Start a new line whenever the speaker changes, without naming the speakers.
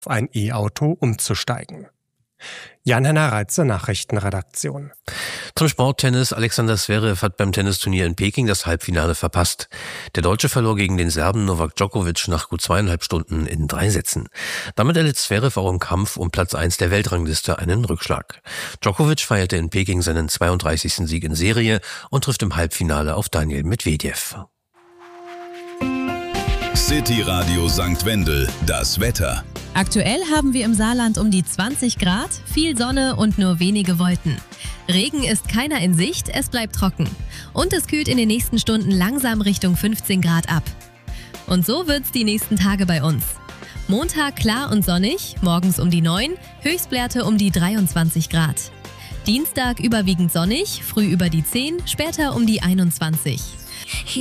auf ein E-Auto umzusteigen. Jan-Henner Reitze, Nachrichtenredaktion.
Zum Sporttennis. Alexander Zverev hat beim Tennisturnier in Peking das Halbfinale verpasst. Der Deutsche verlor gegen den Serben Novak Djokovic nach gut 2,5 Stunden in 3 Sätzen. Damit erlitt Zverev auch im Kampf um Platz 1 der Weltrangliste einen Rückschlag. Djokovic feierte in Peking seinen 32. Sieg in Serie und trifft im Halbfinale auf Daniil Medvedev.
City Radio St. Wendel, das Wetter.
Aktuell haben wir im Saarland um die 20 Grad, viel Sonne und nur wenige Wolken. Regen ist keiner in Sicht, es bleibt trocken. Und es kühlt in den nächsten Stunden langsam Richtung 15 Grad ab. Und so wird's die nächsten Tage bei uns. Montag klar und sonnig, morgens um die 9, Höchstwerte um die 23 Grad. Dienstag überwiegend sonnig, früh über die 10, später um die 21.